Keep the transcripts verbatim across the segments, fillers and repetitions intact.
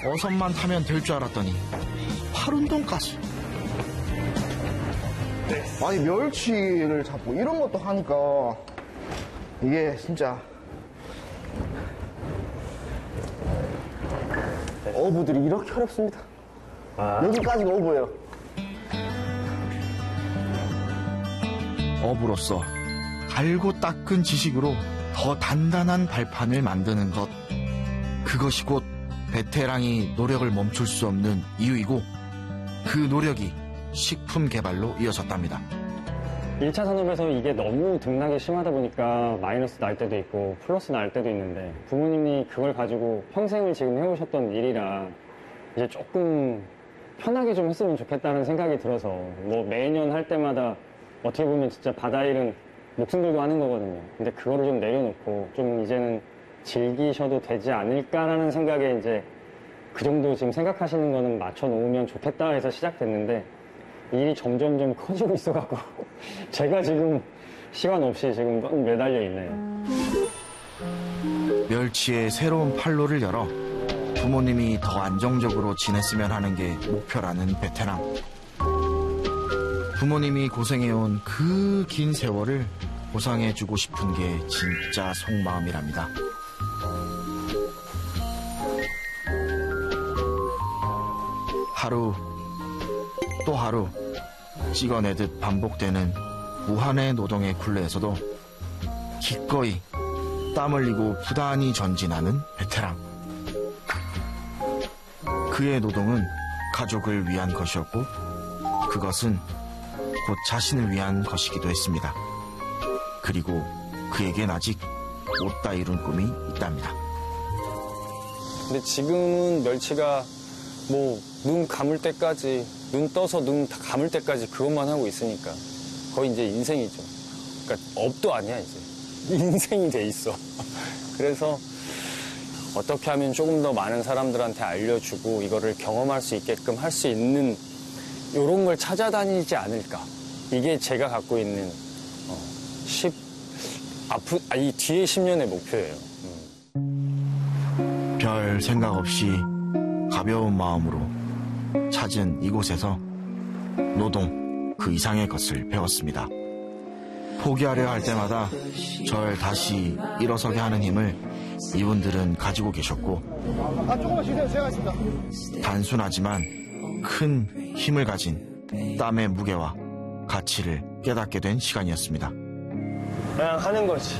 어선만 타면 될 줄 알았더니 팔운동까지. 아니 멸치를 잡고 이런 것도 하니까 이게 진짜 어부들이 이렇게 어렵습니다. 아. 여기까지가 어부예요. 어부로서 갈고 닦은 지식으로 더 단단한 발판을 만드는 것, 그것이 곧 베테랑이 노력을 멈출 수 없는 이유이고, 그 노력이 식품 개발로 이어졌답니다. 일 차 산업에서 이게 너무 등락이 심하다 보니까 마이너스 날 때도 있고 플러스 날 때도 있는데, 부모님이 그걸 가지고 평생을 지금 해오셨던 일이라 이제 조금 편하게 좀 했으면 좋겠다는 생각이 들어서, 뭐 매년 할 때마다 어떻게 보면 진짜 바다일은 목숨 걸고 하는 거거든요. 근데 그거를 좀 내려놓고 좀 이제는 즐기셔도 되지 않을까라는 생각에 이제 그 정도 지금 생각하시는 거는 맞춰놓으면 좋겠다 해서 시작됐는데, 일이 점점점 커지고 있어갖고 제가 지금 시간 없이 지금 매달려 있네요. 멸치의 새로운 판로를 열어 부모님이 더 안정적으로 지냈으면 하는 게 목표라는 베테랑. 부모님이 고생해온 그 긴 세월을 보상해주고 싶은 게 진짜 속마음이랍니다. 하루 또 하루 찍어내듯 반복되는 무한의 노동의 굴레에서도 기꺼이 땀 흘리고 부단히 전진하는 베테랑. 그의 노동은 가족을 위한 것이었고, 그것은 곧 자신을 위한 것이기도 했습니다. 그리고 그에겐 아직 못다 이룬 꿈이 있답니다. 근데 지금은 멸치가 뭐 눈 감을 때까지, 눈 떠서 눈 감을 때까지 그것만 하고 있으니까 거의 이제 인생이죠. 그러니까 업도 아니야, 이제. 인생이 돼 있어. 그래서 어떻게 하면 조금 더 많은 사람들한테 알려주고 이거를 경험할 수 있게끔 할 수 있는 이런 걸 찾아다니지 않을까. 이게 제가 갖고 있는 어, 십, 앞으로, 아, 이 뒤에 십 년의 목표예요. 음. 별 생각 없이 가벼운 마음으로 찾은 이곳에서 노동 그 이상의 것을 배웠습니다. 포기하려 할 때마다 절 다시 일어서게 하는 힘을 이분들은 가지고 계셨고, 아, 조금만 쉬세요. 제가 있습니다. 단순하지만 큰 힘을 가진 땀의 무게와 가치를 깨닫게 된 시간이었습니다. 그냥 하는 거지.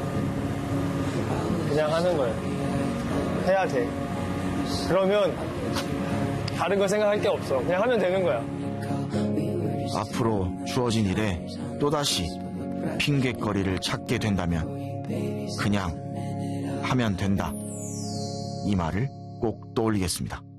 그냥 하는 거예요. 해야 돼. 그러면 다른 거 생각할 게 없어. 그냥 하면 되는 거야. 앞으로 주어진 일에 또다시 핑곗거리를 찾게 된다면 그냥 하면 된다. 이 말을 꼭 떠올리겠습니다.